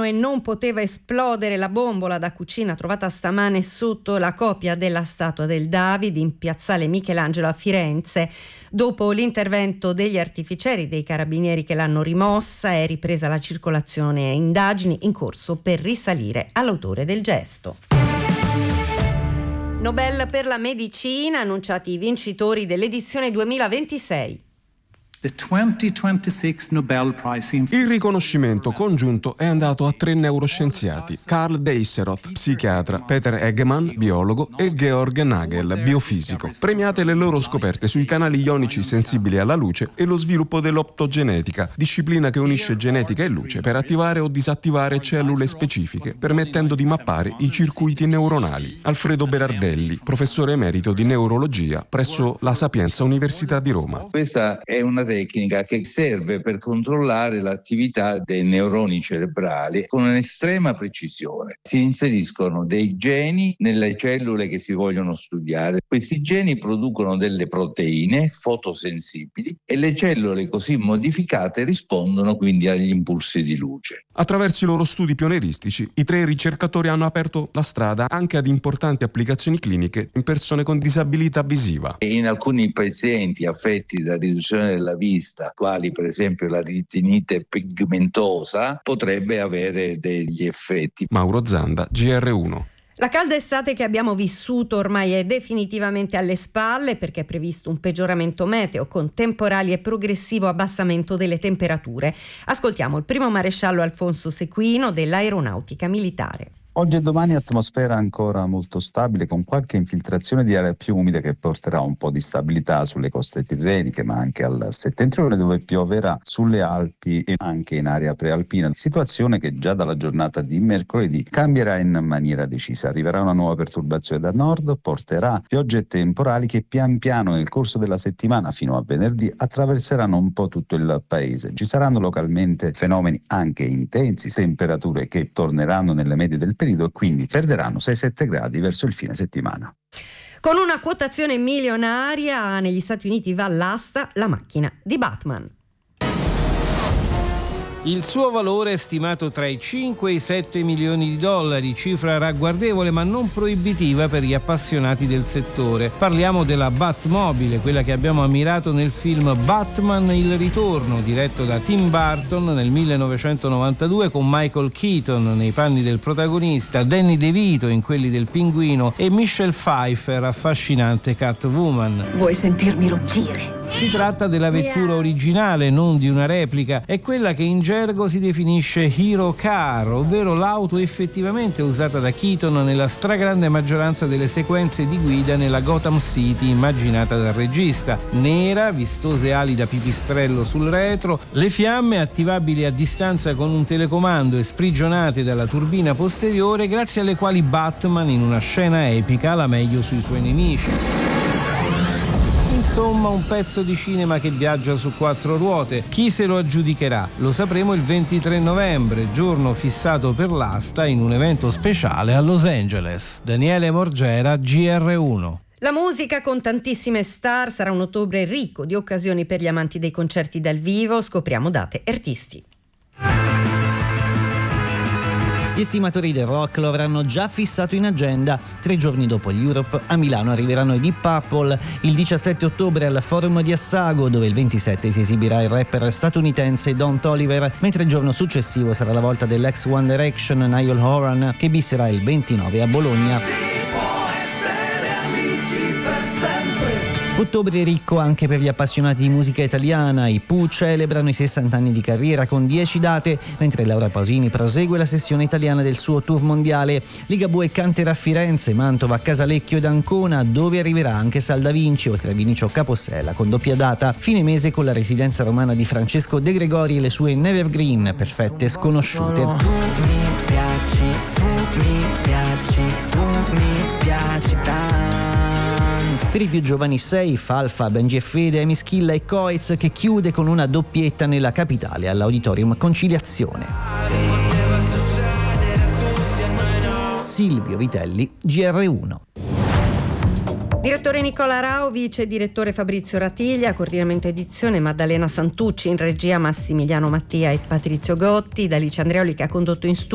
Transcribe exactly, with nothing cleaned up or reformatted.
e non poteva esplodere la bombola da cucina trovata stamane sotto la copia della statua del David in piazzale Michelangelo a Firenze. Dopo l'intervento degli artificieri dei carabinieri che l'hanno rimossa è ripresa la circolazione e indagini in corso per risalire all'autore del gesto. Nobel per la medicina, annunciati i vincitori dell'edizione duemilaventisei. The duemilaventisei Nobel Prize in... Il riconoscimento congiunto è andato a tre neuroscienziati: Karl Deisseroth, psichiatra, Peter Eggemann, biologo, e Georg Nagel, biofisico, premiate le loro scoperte sui canali ionici sensibili alla luce e lo sviluppo dell'optogenetica, disciplina che unisce genetica e luce per attivare o disattivare cellule specifiche, permettendo di mappare i circuiti neuronali. Alfredo Berardelli, professore emerito di neurologia presso la Sapienza Università di Roma. Questa è una tecnica che serve per controllare l'attività dei neuroni cerebrali con un'estrema precisione. Si inseriscono dei geni nelle cellule che si vogliono studiare. Questi geni producono delle proteine fotosensibili e le cellule così modificate rispondono quindi agli impulsi di luce. Attraverso i loro studi pionieristici, i tre ricercatori hanno aperto la strada anche ad importanti applicazioni cliniche in persone con disabilità visiva. E in alcuni pazienti affetti da riduzione della vista, quali per esempio la retinite pigmentosa, potrebbe avere degli effetti. Mauro Zanda, G R uno. La calda estate che abbiamo vissuto ormai è definitivamente alle spalle, perché è previsto un peggioramento meteo con temporali e progressivo abbassamento delle temperature. Ascoltiamo il primo maresciallo Alfonso Sequino dell'Aeronautica Militare. Oggi e domani atmosfera ancora molto stabile, con qualche infiltrazione di aria più umida che porterà un po' di stabilità sulle coste tirreniche, ma anche al settentrione, dove pioverà sulle Alpi e anche in area prealpina. Situazione che già dalla giornata di mercoledì cambierà in maniera decisa. Arriverà una nuova perturbazione da nord, porterà piogge temporali che pian piano nel corso della settimana fino a venerdì attraverseranno un po' tutto il paese. Ci saranno localmente fenomeni anche intensi, temperature che torneranno nelle medie del periodo e quindi perderanno sei sette gradi verso il fine settimana. Con una quotazione milionaria negli Stati Uniti va all'asta la macchina di Batman. Il suo valore è stimato tra i cinque e i sette milioni di dollari, cifra ragguardevole ma non proibitiva per gli appassionati del settore. Parliamo della Batmobile, quella che abbiamo ammirato nel film Batman il ritorno, diretto da Tim Burton nel millenovecentonovantadue, con Michael Keaton nei panni del protagonista, Danny DeVito in quelli del Pinguino e Michelle Pfeiffer, affascinante Catwoman. Vuoi sentirmi ruggire? Si tratta della vettura originale, non di una replica. È quella che in gergo si definisce Hero Car, ovvero l'auto effettivamente usata da Keaton nella stragrande maggioranza delle sequenze di guida nella Gotham City immaginata dal regista. Nera, vistose ali da pipistrello sul retro, le fiamme attivabili a distanza con un telecomando e sprigionate dalla turbina posteriore, grazie alle quali Batman in una scena epica ha la meglio sui suoi nemici. Insomma, un pezzo di cinema che viaggia su quattro ruote. Chi se lo aggiudicherà? Lo sapremo il ventitré novembre, giorno fissato per l'asta in un evento speciale a Los Angeles. Daniele Morgera, G R uno. La musica con tantissime star sarà un ottobre ricco di occasioni per gli amanti dei concerti dal vivo. Scopriamo date e artisti. Gli estimatori del rock lo avranno già fissato in agenda. Tre giorni dopo gli Europe, a Milano arriveranno i Deep Purple. Il diciassette ottobre al Forum di Assago, dove il ventisette si esibirà il rapper statunitense Don Toliver, mentre il giorno successivo sarà la volta dell'ex One Direction Niall Horan, che bisserà il ventinove a Bologna. Ottobre ricco anche per gli appassionati di musica italiana. I Pooh celebrano i sessanta anni di carriera con dieci date, mentre Laura Pausini prosegue la sessione italiana del suo tour mondiale. Ligabue canterà a Firenze, Mantova, Casalecchio ed Ancona, dove arriverà anche Salda Vinci, oltre a Vinicio Capossela con doppia data. Fine mese con la residenza romana di Francesco De Gregori e le sue Nevergreen, perfette sconosciute. Tu mi piaci, tu mi piaci, tu mi piaci tanto. Per i più giovani sei, Falfa, Benji e Fede, Amy Schilla e Coez, che chiude con una doppietta nella capitale all'Auditorium Conciliazione. Silvio Vitelli, G R uno. Direttore Nicola Rao, vice direttore Fabrizio Ratiglia, coordinamento edizione Maddalena Santucci, in regia Massimiliano Mattia e Patrizio Gotti, da Alice Andreoli che ha condotto in studio.